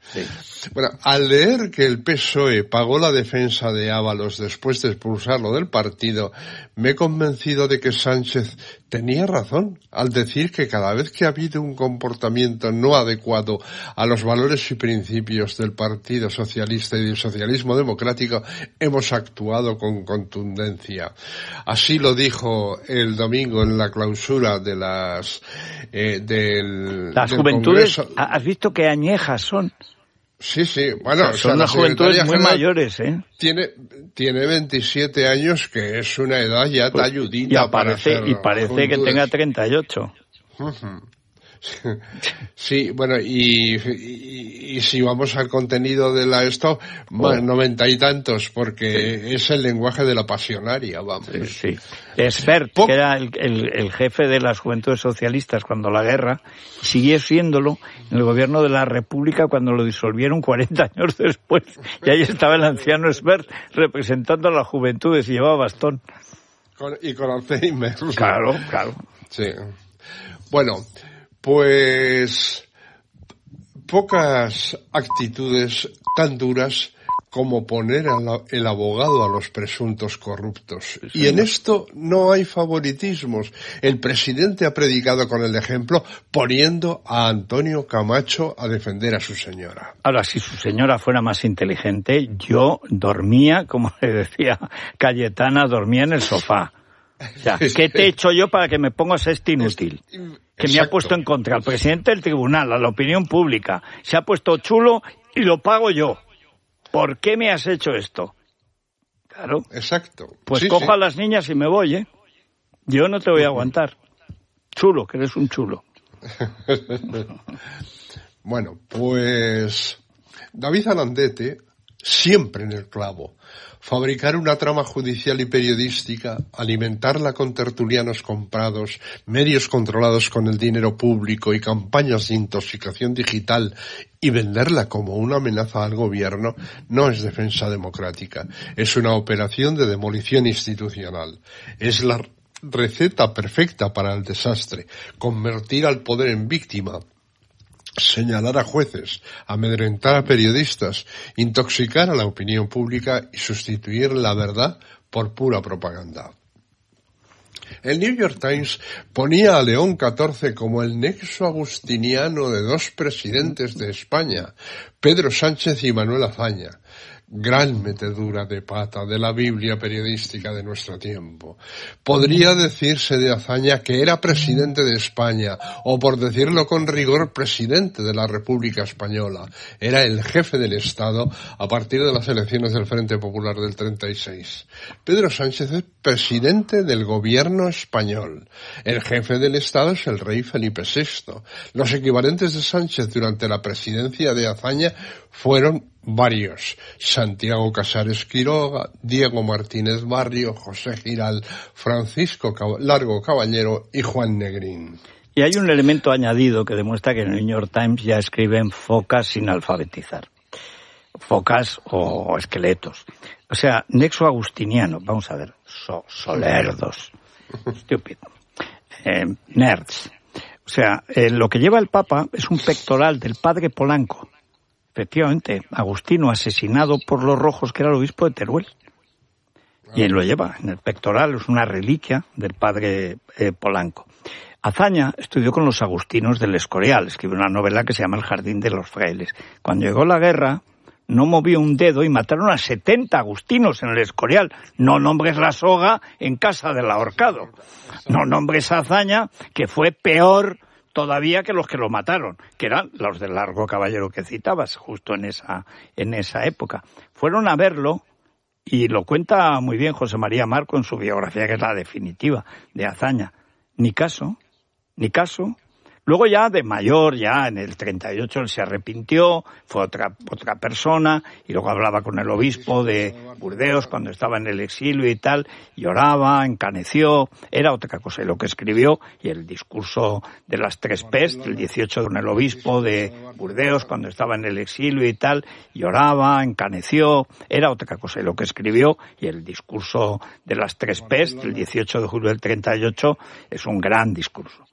Sí. Bueno, al leer que el PSOE pagó la defensa de Ábalos después de expulsarlo del partido, me he convencido de que Sánchez tenía razón al decir que cada vez que ha habido un comportamiento no adecuado a los valores y principios del Partido Socialista y del socialismo democrático, hemos actuado con contundencia. Así lo dijo el domingo en la clausura de las juventudes. Congreso. ¿Has visto qué añejas son? Sí, bueno, son unas juventudes muy mayores, ¿eh? Tiene 27 años, que es una edad ya talludita y parece que tenga 38. Sí, bueno, y si vamos al contenido de esto, 90 y tantos, porque es el lenguaje de la pasionaria, vamos. Sí. Esbert, que era el jefe de las juventudes socialistas cuando la guerra, siguió siéndolo en el gobierno de la República cuando lo disolvieron 40 años después. Y ahí estaba el anciano Esbert representando a las juventudes y llevaba bastón. Y con Alzheimer. Claro. Sí. Bueno, pues pocas actitudes tan duras como poner el abogado a los presuntos corruptos. Y en esto no hay favoritismos. El presidente ha predicado con el ejemplo, poniendo a Antonio Camacho a defender a su señora. Ahora, si su señora fuera más inteligente, yo dormía, como le decía Cayetana, dormía en el sofá. O sea, ¿qué te he hecho yo para que me pongas este inútil? Que me ha puesto en contra al presidente del tribunal, a la opinión pública. Se ha puesto chulo y lo pago yo. ¿Por qué me has hecho esto? Claro. Exacto. Pues cojo a las niñas y me voy, ¿eh? Yo no te voy a aguantar. Chulo, que eres un chulo. Bueno, pues David Alandete, siempre en el clavo. Fabricar una trama judicial y periodística, alimentarla con tertulianos comprados, medios controlados con el dinero público y campañas de intoxicación digital y venderla como una amenaza al gobierno no es defensa democrática, es una operación de demolición institucional. Es la receta perfecta para el desastre, convertir al poder en víctima, señalar a jueces, amedrentar a periodistas, intoxicar a la opinión pública y sustituir la verdad por pura propaganda. El New York Times ponía a León XIV como el nexo agustiniano de dos presidentes de España, Pedro Sánchez y Manuel Azaña. Gran metedura de pata de la Biblia periodística de nuestro tiempo. Podría decirse de Azaña que era presidente de España, o por decirlo con rigor, presidente de la República Española. Era el jefe del Estado a partir de las elecciones del Frente Popular del 36. Pedro Sánchez es presidente del gobierno español. El jefe del Estado es el rey Felipe VI. Los equivalentes de Sánchez durante la presidencia de Azaña fueron varios: Santiago Casares Quiroga, Diego Martínez Barrio, José Giral, Francisco Largo Caballero y Juan Negrín. Y hay un elemento añadido que demuestra que en el New York Times ya escriben focas sin alfabetizar. Focas o esqueletos. O sea, nexo agustiniano. Vamos a ver. Solerdos. Estúpido. Nerds. O sea, lo que lleva el Papa es un pectoral del padre Polanco. Efectivamente, Agustino, asesinado por los rojos, que era el obispo de Teruel. Y él lo lleva en el pectoral, es una reliquia del padre Polanco. Azaña estudió con los agustinos del Escorial, escribió una novela que se llama El jardín de los frailes. Cuando llegó la guerra, no movió un dedo y mataron a 70 agustinos en el Escorial. No nombres la soga en casa del ahorcado. No nombres a Azaña, que fue peor todavía que los que lo mataron, que eran los del Largo Caballero que citabas, justo en esa época. Fueron a verlo, y lo cuenta muy bien José María Marco en su biografía, que es la definitiva, de Azaña. Ni caso. Luego ya de mayor, ya en el 38 él se arrepintió, fue otra persona, y luego hablaba con el obispo de Burdeos cuando estaba en el exilio y tal, lloraba, encaneció, era otra cosa. Y lo que escribió, y el discurso de las 3 P's, del 18 con el obispo de Burdeos cuando estaba en el exilio y tal, lloraba, encaneció, era otra cosa. Y lo que escribió, y el discurso de las 3 P's, del 18 de julio del 38, es un gran discurso.